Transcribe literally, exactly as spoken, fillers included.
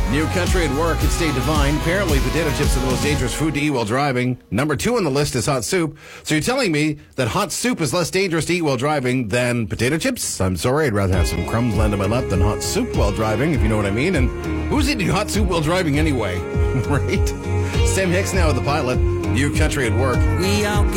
New country at work at State Divine. Apparently, potato chips are the most dangerous food to eat while driving. Number two on the list is hot soup. So you're telling me that hot soup is less dangerous to eat while driving than potato chips? I'm sorry, I'd rather have some crumbs land on my lap than hot soup while driving, if you know what I mean. And who's eating hot soup while driving anyway? Right? Sam Hicks now with the pilot. New country at work. We all